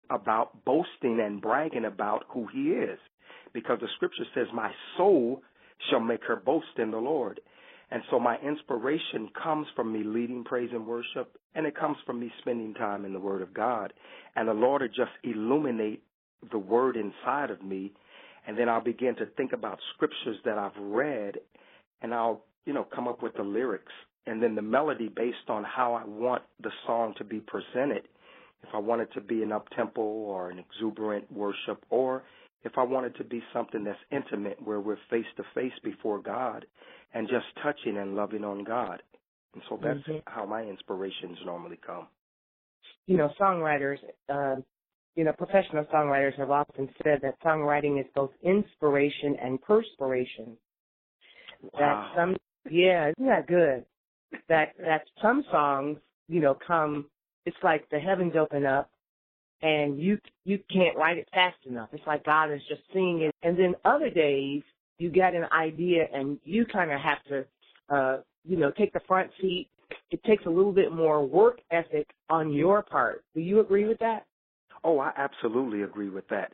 about boasting and bragging about who he is, because the scripture says, my soul shall make her boast in the Lord. And so my inspiration comes from me leading praise and worship, and it comes from me spending time in the Word of God. And the Lord will just illuminate the Word inside of me, and then I'll begin to think about scriptures that I've read, and I'll, come up with the lyrics and then the melody based on how I want the song to be presented. If I want it to be an up-tempo or an exuberant worship, or if I want it to be something that's intimate where we're face-to-face before God and just touching and loving on God. And so that's how my inspirations normally come. Songwriters, professional songwriters have often said that songwriting is both inspiration and perspiration. Wow. Isn't that good? That some songs, come, it's like the heavens open up and you can't write it fast enough. It's like God is just singing it. And then other days you get an idea and you kind of have to, take the front seat. It takes a little bit more work ethic on your part. Do you agree with that? Oh, I absolutely agree with that.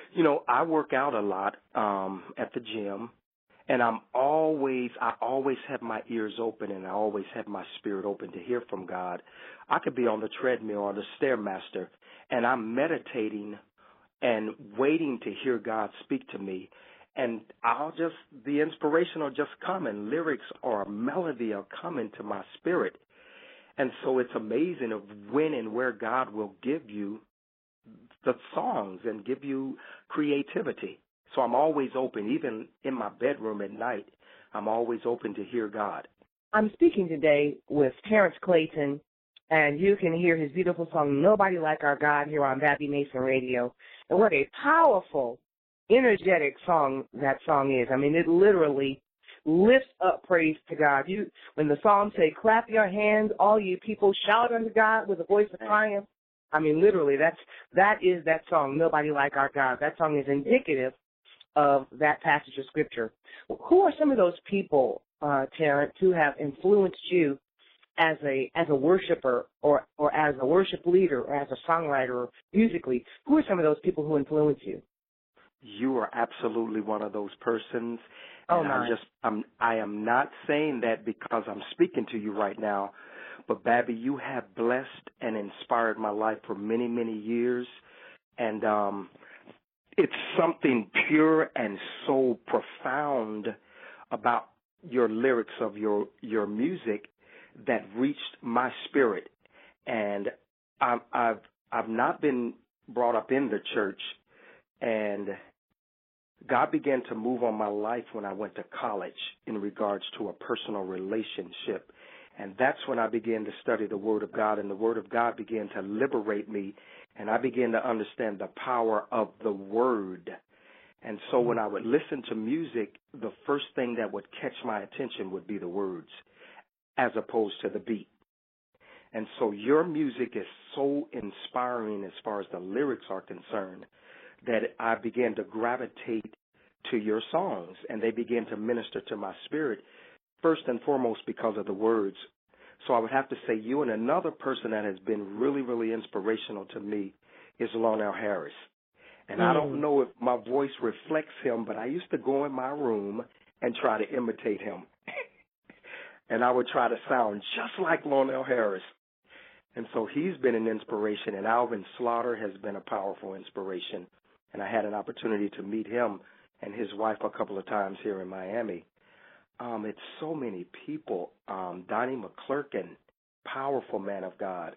I work out a lot at the gym, and I always have my ears open, and I always have my spirit open to hear from God. I could be on the treadmill or the Stairmaster, and I'm meditating and waiting to hear God speak to me. And the inspiration will just come, and lyrics or a melody will come into my spirit. And so it's amazing of when and where God will give you the songs and give you creativity. So I'm always open, even in my bedroom at night. I'm always open to hear God. I'm speaking today with Terrence Clayton, and you can hear his beautiful song, Nobody Like Our God, here on Babby Mason Radio. And what a powerful, energetic song that song is. I mean, it literally lifts up praise to God. When the Psalms say, clap your hands, all you people, shout unto God with a voice of triumph. I mean, literally, that is that song, Nobody Like Our God. That song is indicative of that passage of Scripture. Who are some of those people, Terrence, who have influenced you as a worshiper or as a worship leader or as a songwriter or musically? Who are some of those people who influence you? You are absolutely one of those persons. Oh, and I am not saying that because I'm speaking to you right now, but Babby, you have blessed and inspired my life for many, many years. And it's something pure and so profound about your lyrics of your music that reached my spirit. And I've not been brought up in the church, and God began to move on my life when I went to college in regards to a personal relationship. And that's when I began to study the Word of God, and the Word of God began to liberate me, and I began to understand the power of the Word. And so when I would listen to music, the first thing that would catch my attention would be the words as opposed to the beat. And so your music is so inspiring as far as the lyrics are concerned that I began to gravitate to your songs, and they began to minister to my spirit, first and foremost because of the words. So I would have to say you, and another person that has been really, really inspirational to me is Lonell Harris. And I don't know if my voice reflects him, but I used to go in my room and try to imitate him. And I would try to sound just like Lonell Harris. And so he's been an inspiration, and Alvin Slaughter has been a powerful inspiration. And I had an opportunity to meet him and his wife a couple of times here in Miami. It's so many people. Donnie McClurkin, powerful man of God.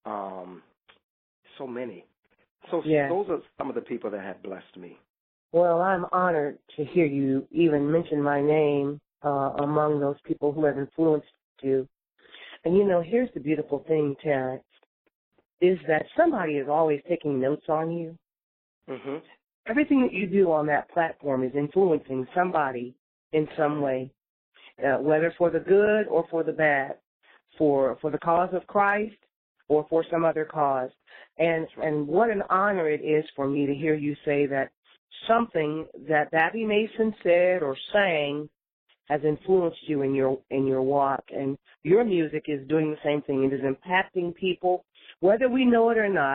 So many. So those are some of the people that have blessed me. Well, I'm honored to hear you even mention my name among those people who have influenced you. And, here's the beautiful thing, Terrence, is that somebody is always taking notes on you. Mm-hmm. Everything that you do on that platform is influencing somebody in some way, whether for the good or for the bad, for the cause of Christ or for some other cause. And what an honor it is for me to hear you say that something that Babby Mason said or sang has influenced you in your walk. And your music is doing the same thing. It is impacting people, whether we know it or not.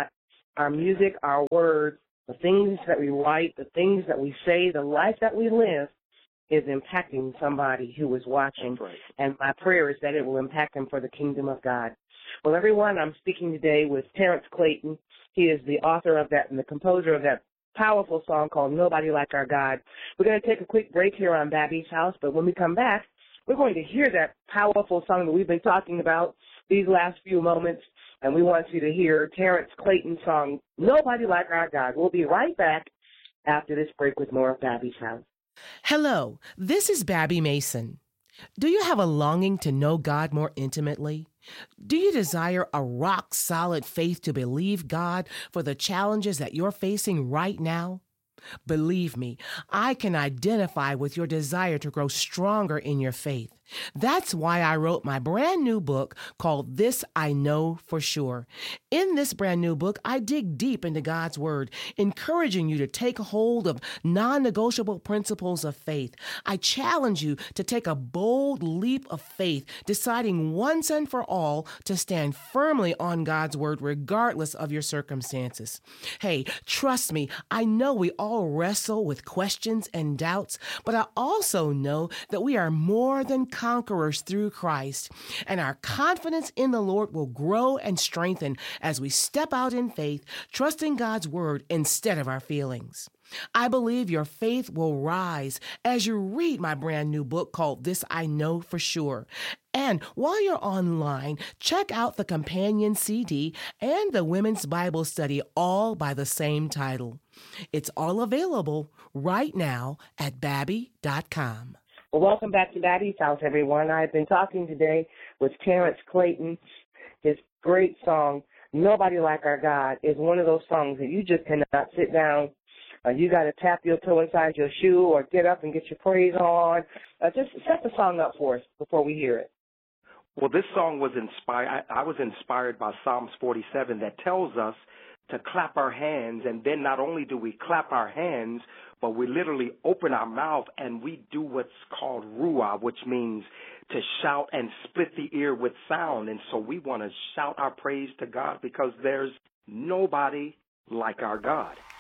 our music, our words, the things that we write, the things that we say, the life that we live is impacting somebody who is watching. That's right. And my prayer is that it will impact them for the kingdom of God. Well, everyone, I'm speaking today with Terrence Clayton. He is the author of that and the composer of that powerful song called Nobody Like Our God. We're going to take a quick break here on Babby's House, but when we come back, we're going to hear that powerful song that we've been talking about these last few moments, and we want you to hear Terrence Clayton's song, Nobody Like Our God. We'll be right back after this break with more of Babby's House. Hello, this is Babby Mason. Do you have a longing to know God more intimately? Do you desire a rock-solid faith to believe God for the challenges that you're facing right now? Believe me, I can identify with your desire to grow stronger in your faith. That's why I wrote my brand new book called This I Know For Sure. In this brand new book, I dig deep into God's Word, encouraging you to take hold of non-negotiable principles of faith. I challenge you to take a bold leap of faith, deciding once and for all to stand firmly on God's Word regardless of your circumstances. Hey, trust me, I know we all wrestle with questions and doubts, but I also know that we are more than conquerors through Christ, and our confidence in the Lord will grow and strengthen as we step out in faith, trusting God's Word instead of our feelings. I believe your faith will rise as you read my brand new book called This I Know For Sure. And while you're online, check out the companion CD and the Women's Bible Study, all by the same title. It's all available right now at Babby.com. Well, welcome back to Babby's House, everyone. I've been talking today with Terrence Clayton. His great song, Nobody Like Our God, is one of those songs that you just cannot sit down. You got to tap your toe inside your shoe or get up and get your praise on. Just set the song up for us before we hear it. Well, this song was inspired. I was inspired by Psalms 47 that tells us to clap our hands, and then not only do we clap our hands, but we literally open our mouth and we do what's called ruah, which means to shout and split the ear with sound. And so we want to shout our praise to God because there's nobody like our God.